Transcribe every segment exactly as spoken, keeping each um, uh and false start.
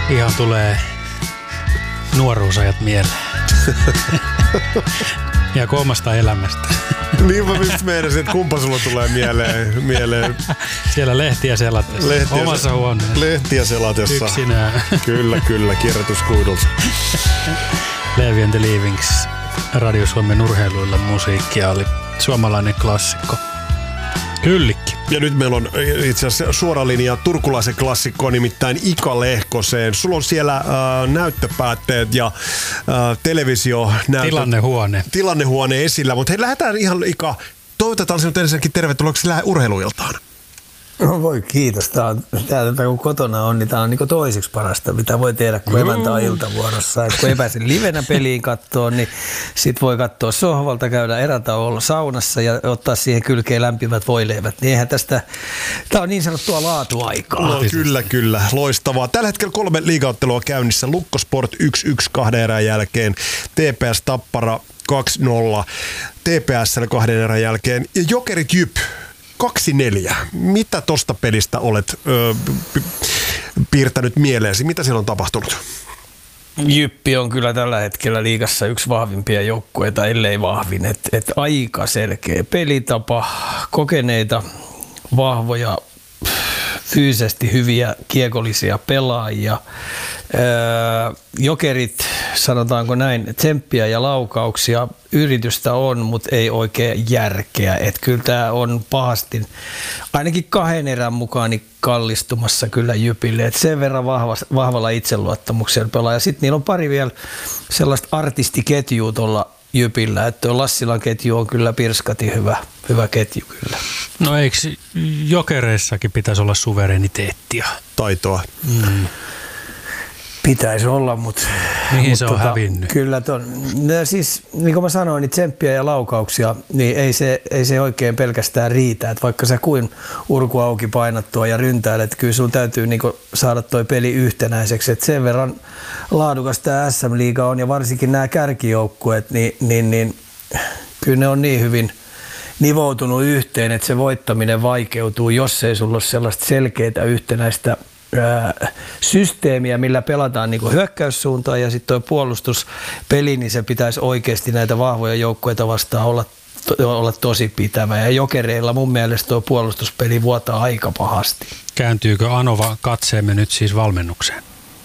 Ihan tulee nuoruusajat mieleen. Ja omasta elämästä. Niin mä just meinasin, että kumpa sulla tulee mieleen. mieleen. Siellä lehtiä selatessa. Lehtiä, omassa huoneessa. Lehtiä selatessa. Yksinään. Kyllä, kyllä. Kierrätyskuidulta. Levi and the Leavings. Radio Suomen urheiluilla musiikkia oli suomalainen klassikko. Kyllikki. Ja nyt meillä on itse asiassa suora linja turkulaisen klassikkoon, nimittäin Ika Lehkoseen. Sulla on siellä äh, näyttöpäätteet ja äh, televisio. Näyttö, tilannehuone. Tilannehuone esillä, mutta hei, lähdetään ihan Ika. Toivotetaan sinut ensinnäkin tervetulleeksi urheiluiltaan. No voi kiitos. Tää on, tää, kun kotona on, niin tämä on niinku toiseksi parasta, mitä voi tehdä, kun emäntä on iltavuorossa. Et kun ei pääse livenä peliin kattoon, niin sit voi katsoa sohvalta, käydä erätauolla saunassa ja ottaa siihen kylkeen lämpimät voileivät. Niin eihän tästä, tää on niin sanottua laatuaikaa. No kyllä, kyllä. Loistavaa. Tällä hetkellä kolme liigaottelua käynnissä. Lukko Sport yksi yksi kahden erän jälkeen. T P S Tappara kaksi nolla. T P S kahden erän jälkeen. Ja Jokerit Jyp kaksi neljä. Mitä tosta pelistä olet öö, piirtänyt mieleesi? Mitä siellä on tapahtunut? Jyppi on kyllä tällä hetkellä liigassa yksi vahvimpia joukkueita, ellei vahvin. Et, et aika selkeä pelitapa, kokeneita, vahvoja, fyysisesti hyviä kiekollisia pelaajia. Öö, jokerit, sanotaanko näin, tsemppiä ja laukauksia, yritystä on, mutta ei oikein järkeä. Et kyllä tämä on pahasti, ainakin kahden erän mukaan, niin kallistumassa kyllä Jypille. Et sen verran vahva, vahvalla itseluottamuksella pelaa. Ja sitten niillä on pari vielä sellaista artistiketjua tuolla Jypillä, että Lassilan ketju on kyllä pirskati hyvä, hyvä ketju kyllä. No eikö Jokereissakin pitäisi olla suvereniteettia? Taitoa. Mm. Pitäisi olla, mutta... Mihin mut se on tota, hävinnyt? Kyllä ton, no siis, niin kuin mä sanoin, niin tsemppiä ja laukauksia, niin ei se, ei se oikein pelkästään riitä. Että vaikka sä kuin urku auki painattua ja ryntäilet, kyllä sun täytyy niin kuin saada toi peli yhtenäiseksi. Et sen verran laadukas tämä S M-liiga on, ja varsinkin nämä kärkijoukkueet, niin, niin, niin kyllä ne on niin hyvin nivoutunut yhteen, että se voittaminen vaikeutuu, jos ei sulla ole sellaista selkeää yhtenäistä systeemiä, millä pelataan niin kuin hyökkäyssuuntaan, ja sitten tuo puolustuspeli, niin se pitäisi oikeasti näitä vahvoja joukkueita vastaan olla, to, olla tosi pitävä. Ja Jokereilla mun mielestä tuo puolustuspeli vuotaa aika pahasti. Kääntyykö Anova katseemme nyt siis valmennukseen?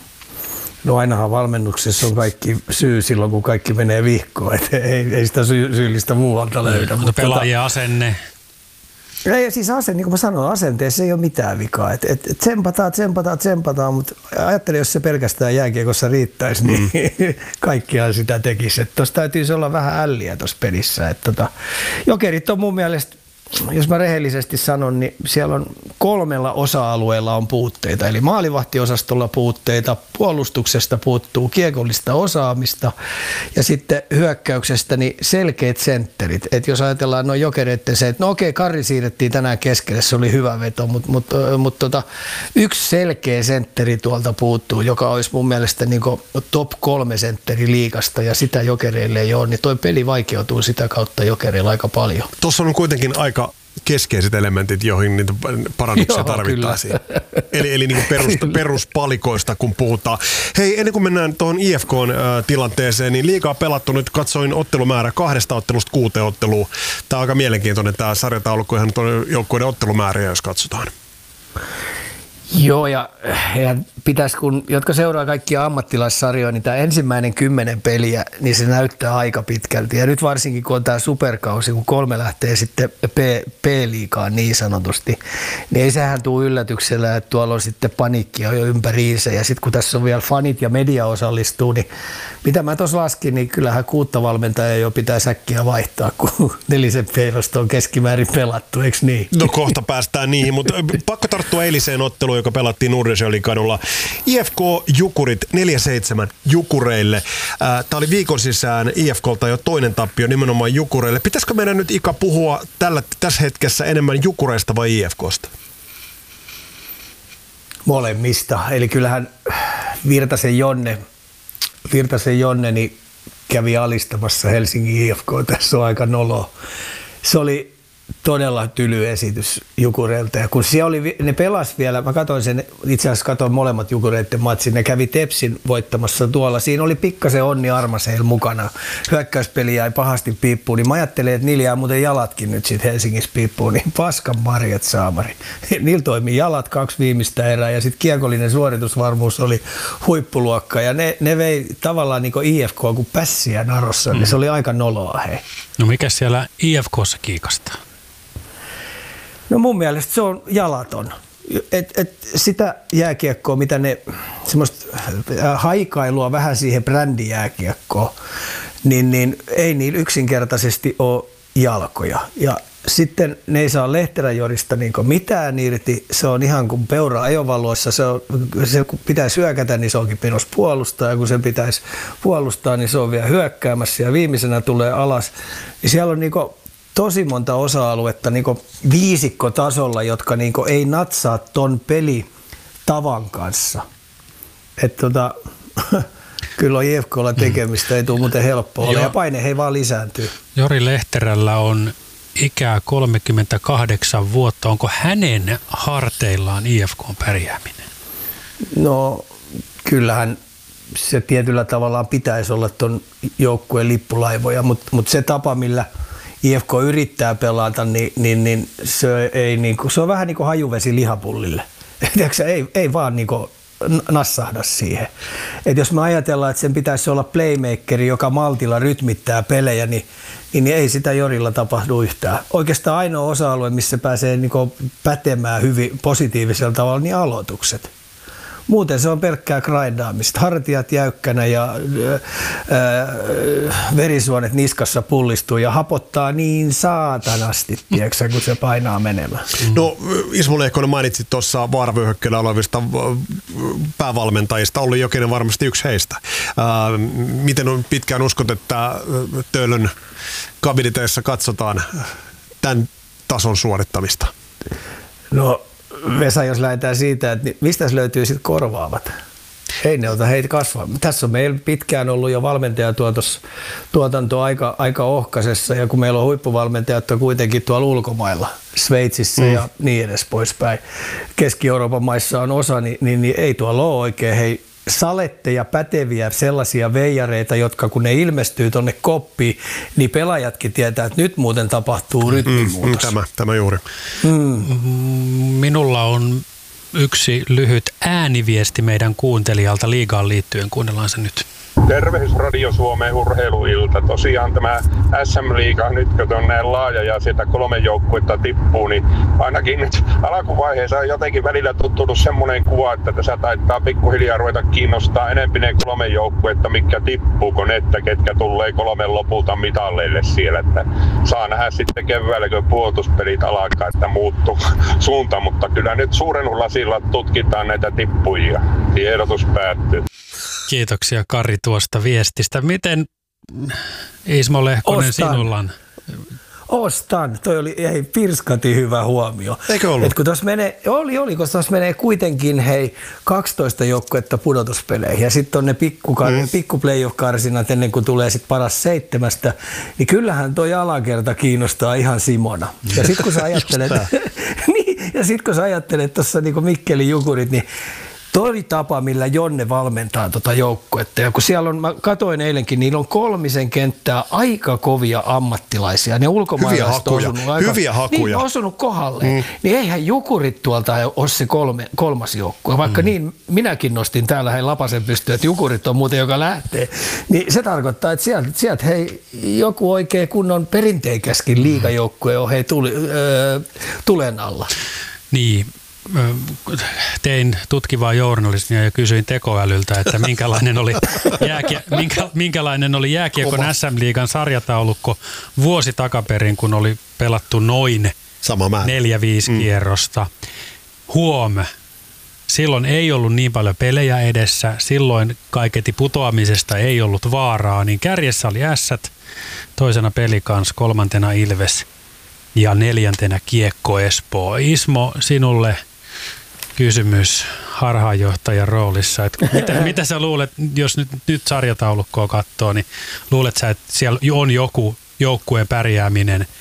No ainahan valmennuksessa on kaikki syy silloin, kun kaikki menee vihkoon. Et ei, ei sitä sy- syyllistä muualta löydä. Mutta pelaajien asenne... Ei, siis asenne, niin kuin mä sanoin, asenteessa ei ole mitään vikaa. Et, et, tsempataan, tsempataan, tsempataan, mutta ajattelin, jos se pelkästään jääkiekossa riittäisi, niin mm. kaikkiaan sitä tekisi. Tuossa täytyisi olla vähän älliä tuossa pelissä. Et, tota, Jokerit on mun mielestä, jos mä rehellisesti sanon, niin siellä on kolmella osa-alueella on puutteita. Eli maalivahtiosastolla puutteita, puolustuksesta puuttuu kiekollista osaamista ja sitten hyökkäyksestä niin selkeät sentterit. Et jos ajatellaan noin Jokereiden se, että no okei, Karri siirrettiin tänään keskelle, se oli hyvä veto, mutta mut, mut, tota, yksi selkeä sentteri tuolta puuttuu, joka olisi mun mielestä niin kuin top kolme sentteri liigasta, ja sitä Jokereille ei ole, niin toi peli vaikeutuu sitä kautta Jokereilla aika paljon. Tuossa on kuitenkin aika keskeiset elementit, joihin niitä parannuksia tarvittaisiin. Eli, eli niin perus, peruspalikoista, kun puhutaan. Hei, ennen kuin mennään tuohon I F K-tilanteeseen, niin liigaa pelattu nyt, katsoin ottelumäärä kahdesta ottelusta kuuteen otteluun. Tämä on aika mielenkiintoinen tämä sarjataulukko, ihan joukkueiden ottelumääriä, jos katsotaan. Joo, ja, ja pitäisi, kun, jotka seuraa kaikkia ammattilaissarjoja, niin tämä ensimmäinen kymmenen peliä, niin se näyttää aika pitkälti. Ja nyt varsinkin, kun on tämä superkausi, kun kolme lähtee sitten P- P-liigaan niin sanotusti, niin ei sehän tule yllätyksellä, että tuolla on sitten paniikkia jo ympäriinsä. Ja sitten kun tässä on vielä fanit ja media osallistuu, niin mitä mä tuossa laskin, niin kyllähän kuutta valmentajaa jo pitää säkkiä vaihtaa, kun nelisen peilosta on keskimäärin pelattu, eikö niin? No kohta päästään niihin, mutta pakko tarttua eiliseen otteluun, joka pelattiin Nurmijärven kadulla. I F K Jukurit neljä seitsemän Jukureille. Tämä oli viikon sisään I F K:lta jo toinen tappio nimenomaan Jukureille. Pitäisikö meidän nyt, Ika, puhua tällä, tässä hetkessä enemmän Jukureista vai I F K:sta? Molemmista. Eli kyllähän Virtasen Jonne, Virtasen Jonne niin kävi alistamassa Helsingin I F K. Tässä on aika noloa. Se oli todella tyly esitys Jukureilta. Ja kun siellä oli, ne pelas vielä, mä katsoin sen, itse asiassa katsoin molemmat Jukureiden matsin, ne kävi Tepsin voittamassa tuolla. Siinä oli pikkasen Onni Armaseil mukana. Hyökkäyspeli jäi pahasti piippuun, niin mä ajattelin, että niillä jää muuten jalatkin nyt sit Helsingissä piippuun, niin paskan marjat saamari. Niillä toimi jalat kaksi viimeistä erää ja sitten kiekollinen suoritusvarmuus oli huippuluokka ja ne, ne vei tavallaan niin kuin I F K kuin pässiä narossa, mm. Se oli aika noloa hei. No mikä siellä I F K:ssa kiikastaa? No mun mielestä se on jalaton. Et, et sitä jääkiekkoa, mitä ne, semmoista haikailua vähän siihen brändijääkiekkoon, niin, niin ei niillä yksinkertaisesti ole jalkoja. Ja sitten ne ei saa Lehterä-Jorista niin mitään irti. Se on ihan kuin peura ajovaloissa. Se, on, se kun pitäisi hyökätä, niin se onkin pinos puolustaa. Ja kun se pitäisi puolustaa, niin se on vielä hyökkäämässä. Ja viimeisenä tulee alas. Ja siellä on niin tosi monta osa-aluetta niin viisikkotasolla, jotka niin ei natsaa ton pelitavan kanssa. Että tota, kyllä on I F K:lla tekemistä, ei tule muuten helppoa ole. Ja paine hei vaan lisääntyy. Jori Lehterällä on ikää kolmekymmentäkahdeksan vuotta. Onko hänen harteillaan I F K:n pärjääminen? No kyllähän se tietyllä tavallaan pitäisi olla ton joukkueen lippulaivoja, mutta mut se tapa, millä I F K yrittää pelata, niin, niin, niin, se, ei, niin kuin, se on vähän niin kuin hajuvesi lihapullille. ei, ei vaan niin kuin nassahda siihen. Et jos me ajatellaan, että sen pitäisi olla playmakeri, joka maltilla rytmittää pelejä, niin, niin ei sitä Jorilla tapahdu yhtään. Oikeastaan ainoa osa-alue, missä pääsee niin kuin pätemään hyvin positiivisella tavalla, niin aloitukset. Muuten se on pelkkää grindaamista. Hartiat jäykkänä ja ää, verisuonet niskassa pullistuu ja hapottaa niin saatanasti, tiedätkö, kun se painaa menemään. No Ismo Lehkonen mainitsit tuossa vaaravyöhykkeellä olevista päävalmentajista. Olli Jokinen varmasti yksi heistä. Ää, miten on pitkään uskot, että Töölön kabiniteissa katsotaan tämän tason suorittamista? No Vesa, jos lähdetään siitä, että mistä löytyy sitten korvaavat? Ei ne ota heitä kasvaa. Tässä on meillä pitkään ollut jo valmentajatuotanto aika, aika ohkaisessa, ja kun meillä on huippuvalmentajat on kuitenkin tuolla ulkomailla, Sveitsissä mm. ja niin edes poispäin. Keski-Euroopan maissa on osa, niin, niin, niin ei tuolla ole oikein hei saletteja, päteviä, sellaisia veijareita, jotka kun ne ilmestyy tonne koppiin, niin pelaajatkin tietää, että nyt muuten tapahtuu rytmimuutos. Mm, tämä, tämä juuri. Mm. Minulla on yksi lyhyt ääniviesti meidän kuuntelijalta liigaan liittyen. Kuunnellaan se nyt. Tervehdys Radio Suomeen urheiluilta. Tosiaan tämä S M-liiga nyt, kun on näin laaja ja sieltä kolme joukkuetta tippuu, niin ainakin nyt alkuvaiheessa on jotenkin välillä tuttunut semmoinen kuva, että tässä taitaa pikkuhiljaa ruveta kiinnostaa enemmän ne kolme joukkuetta, mitkä tippuu, kuin että ketkä tulee kolmen lopulta mitalleille siellä. Että saa nähdä sitten keväällä, kun puolustuspelit alkaa, että muuttuu suunta, mutta kyllä nyt suuren lasilla tutkitaan näitä tippujia. Tiedotus päättyy. Kiitoksia Kari tuosta viestistä. Miten Ismo Lehkonen Ostan. sinulla on? Ostan. Toi oli ei, pirskati hyvä huomio. Eikö ollut? Et kun tuossa menee, oli, oli, kun tuossa menee kuitenkin hei kaksitoista joukkuetta pudotuspeleihin ja sitten on ne pikku, mm. pikku playoff-karsinat ennen kuin tulee sitten paras seitsemästä, niin kyllähän toi alakerta kiinnostaa ihan Simona. Ja sitten kun sä ajattelet, niin, ja sit kun sä ajattelet tuossa niinku Mikkelin Jukurit, niin toi tapa, millä Jonne valmentaa tuota joukkuetta. Ja kun siellä on, mä katoin eilenkin, niillä on kolmisen kenttää aika kovia ammattilaisia. Ne ulkomaalaiset on osunut aika, hyviä hakuja. Niin, osunut kohdalle. Mm. Niin eihän Jukurit tuolta ole se kolme, kolmas joukkue. Vaikka mm. niin minäkin nostin täällä hei lapasen pystyyn, että Jukurit on muuten, joka lähtee. Niin se tarkoittaa, että sieltä, sieltä hei joku oikein kunnon perinteikäskin liigajoukkue on hei tuli, öö, tulen alla. Niin. Tein tutkivaa journalismia ja kysyin tekoälyltä, että minkälainen oli, jääkie, minkä, minkälainen oli jääkiekon S M-liigan sarjataulukko vuosi takaperin, kun oli pelattu noin neljä viisi mm. kierrosta. Huom, silloin ei ollut niin paljon pelejä edessä, silloin kaiketi putoamisesta ei ollut vaaraa, niin kärjessä oli Ässät, toisena Pelikans, kolmantena Ilves ja neljäntenä Kiekko Espoo. Ismo, sinulle kysymys harhaanjohtajan roolissa. Että mitä, mitä sä luulet, jos nyt, nyt sarjataulukkoa katsoo, niin luulet sä, että siellä on joku joukkueen pärjääminen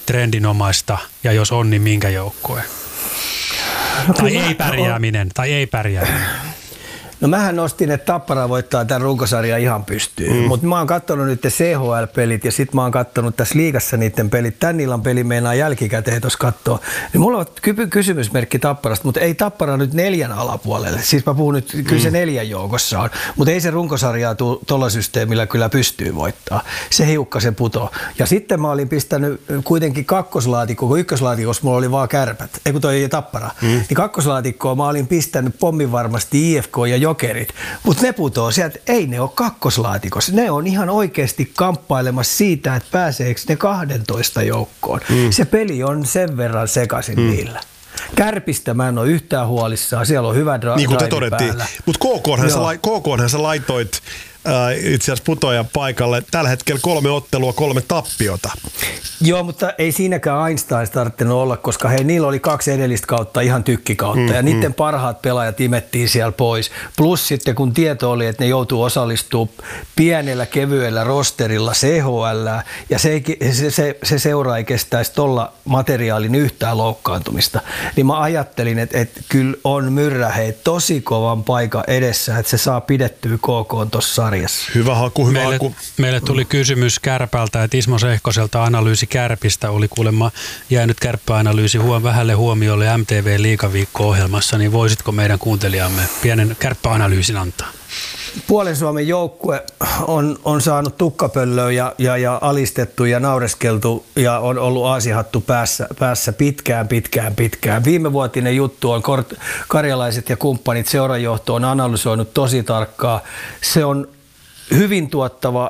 trendinomaista, ja jos on, niin minkä joukkue? No, tai ei pärjääminen, tai ei pärjääminen. No mähän nostin, että Tappara voittaa tämän runkosarjan ihan pystyyn, mm. mutta mä oon katsonut nyt C H L-pelit ja sit mä oon katsonut tässä liigassa niiden pelit. Tän illan peli meinaa jälkikäteen tuossa katsoa. Niin mulla on ky- kysymysmerkki Tapparasta, mutta ei Tappara nyt neljän alapuolelle. Siis mä puhun nyt, kyllä se mm. neljän joukossa on, mutta ei se runkosarjaa tule tuolla systeemillä kyllä pystyy voittaa. Se hiukkasen putoo. Ja sitten mä olin pistänyt kuitenkin kakkoslaatikkoon, kun ykköslaatikossa mulla oli vaan Kärpät, ei kun toi Tappara. Mm. Niin kakkoslaatikkoon mä olin pistänyt pommin varmasti I F K ja Jokerit, mutta ne putoo sieltä, ei ne ole kakkoslaatikossa. Ne on ihan oikeasti kamppailemassa siitä, että pääseekö ne kahdentoista joukkoon. Mm. Se peli on sen verran sekaisin mm. niillä. Kärpistä mä en ole yhtään huolissaan, siellä on hyvä dra- niin kuin te todettiin. Mutta K K:nhan sä laitoit äh, itse asiassa putoajan paikalle. Tällä hetkellä kolme ottelua, kolme tappiota. Joo, mutta ei siinäkään Einstein tarvinnut olla, koska hei, niillä oli kaksi edellistä kautta ihan tykkikautta mm, ja niiden mm. parhaat pelaajat imettiin siellä pois. Plus sitten kun tieto oli, että ne joutuu osallistumaan pienellä kevyellä rosterilla C H L ja se, se, se, se seura ei kestäisi tuolla materiaalin yhtään loukkaantumista, niin mä ajattelin, että, että kyllä on Myrrä hei tosi kovan paikan edessä, että se saa pidettyä K K:n tuossa sarjassa. Hyvä haku, hyvä meille, haku. Meille tuli kysymys Kärpältä, että Ismo Sehkoselta analyysi Kärpistä oli kuulemma jäänyt kärppäanalyysi huom vähälle huomiolle M T V-liigaviikko-ohjelmassa, niin voisitko meidän kuuntelijamme pienen kärppäanalyysin antaa? Puolen Suomen joukkue on, on saanut tukkapöllöä ja, ja, ja alistettu ja naureskeltu ja on ollut aasihattu päässä, päässä pitkään, pitkään, pitkään. Viimevuotinen juttu on Kort, karjalaiset ja kumppanit, seurajohto on analysoinut tosi tarkkaa. Se on hyvin tuottava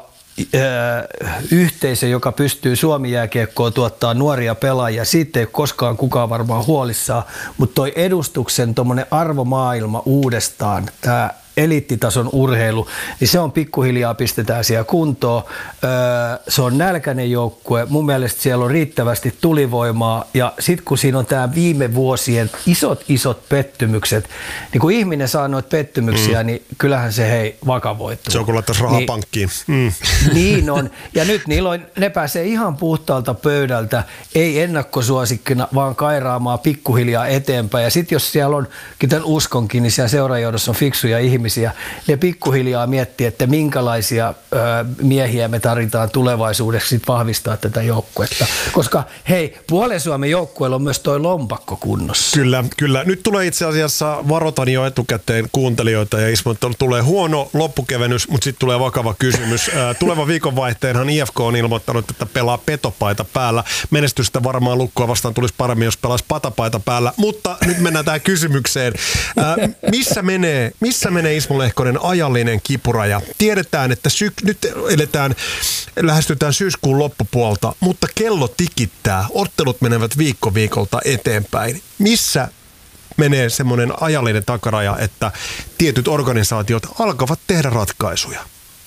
yhteisö, joka pystyy Suomi-jääkiekkoon tuottaa nuoria pelaajia. Siitä ei ole koskaan kukaan varmaan huolissaan, mutta toi edustuksen tommonen arvomaailma uudestaan, tämä eliittitason urheilu, niin se on pikkuhiljaa pistetään siellä kuntoon. Se on nälkäinen joukkue. Mun mielestä siellä on riittävästi tulivoimaa ja sitten kun siinä on tämä viime vuosien isot isot pettymykset, niin kun ihminen saa noita pettymyksiä, mm. niin kyllähän se hei vakavoittuu. Se on kun laittaisi rahaa niin, pankkiin. Mm. Niin on. Ja nyt niillä on, ne pääsee ihan puhtaalta pöydältä, ei ennakkosuosikkina, vaan kairaamaan pikkuhiljaa eteenpäin. Ja sitten jos siellä on, kuten uskonkin, niin siellä seurajohdossa on fiksuja ihmisiä, ne pikkuhiljaa miettii, että minkälaisia ö, miehiä me tarvitaan tulevaisuudessa sit vahvistaa tätä joukkuetta. Koska hei, puolen Suomen joukkueella on myös toi lompakko kunnossa. Kyllä, kyllä. Nyt tulee itse asiassa, varoitan jo etukäteen kuuntelijoita ja Ismo, että tulee huono loppukevennys, mutta sitten tulee vakava kysymys. Tuleva viikonvaihteenhan I F K on ilmoittanut, että pelaa petopaita päällä. Menestystä varmaan Lukkoa vastaan tulisi paremmin, jos pelaisi patapaita päällä, mutta nyt mennään tähän kysymykseen. Ää, missä menee, missä menee Ismo Lehkonen ajallinen kipuraja? Tiedetään, että syk- nyt eletään, lähestytään syyskuun loppupuolta, mutta kello tikittää. Ottelut menevät viikko viikolta eteenpäin. Missä menee semmoinen ajallinen takaraja, että tietyt organisaatiot alkavat tehdä ratkaisuja?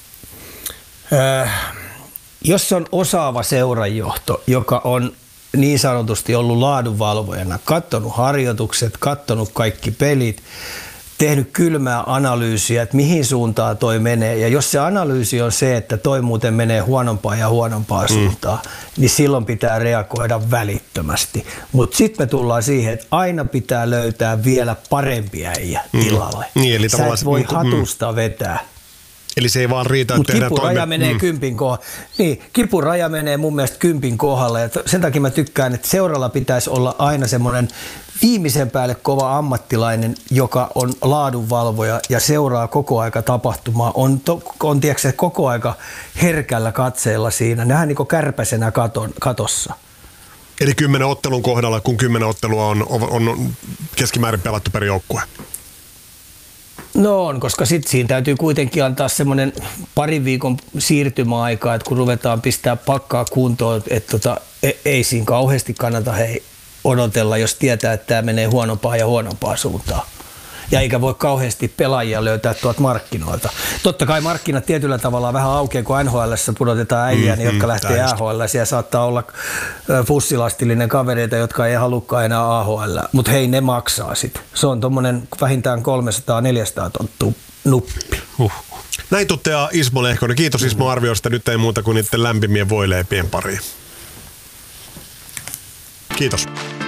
Äh, jos on osaava seurajohto, joka on niin sanotusti ollut laadunvalvojana, katsonut harjoitukset, katsonut kaikki pelit, tehnyt kylmää analyysiä, että mihin suuntaan toi menee. Ja jos se analyysi on se, että toi muuten menee huonompaan ja huonompaan mm. suuntaan, niin silloin pitää reagoida välittömästi. Mutta sitten me tullaan siihen, että aina pitää löytää vielä parempia äijä mm. tilalle. Niin, eli sä et voi niin, hatusta mm. vetää. Eli se ei vaan riitä, että tehdään kipuraja toime... menee mm. kympin kohdalla. Niin, kipuraja menee mun mielestä kympin kohdalla. Ja sen takia mä tykkään, että seuralla pitäisi olla aina semmoinen viimeisen päälle kova ammattilainen, joka on laadunvalvoja ja seuraa koko aika tapahtumaa. On, to, on tiedätkö, koko aika herkällä katseella siinä. Nähdään niin kuin kärpäsenä katon, katossa. Eli kymmenen ottelun kohdalla, kun kymmenen ottelua on, on keskimäärin pelattu per joukkue. No on, koska sitten siinä täytyy kuitenkin antaa semmoinen parin viikon siirtymäaika, että kun ruvetaan pistää pakkaa kuntoon, että tota, ei siinä kauheasti kannata hei odotella, jos tietää, että tämä menee huonompaan ja huonompaan suuntaan. Ja eikä voi kauheasti pelaajia löytää tuolta markkinoilta. Totta kai markkinat tietyllä tavalla vähän aukeaa, kun N H L:ssä pudotetaan äijää, mm, jotka mm, lähtee A H L. Siellä saattaa olla fussilastillinen kavereita, jotka ei halukkaan enää A H L. Mutta hei, ne maksaa sitten. Se on tuommoinen vähintään kolmesataa neljäsataa tonttua nuppi. Uh. Näin toteaa Ismo Lehkonen. Kiitos Ismo arviosta. Nyt ei muuta kuin niiden lämpimien voileipien pariin. Kiitos.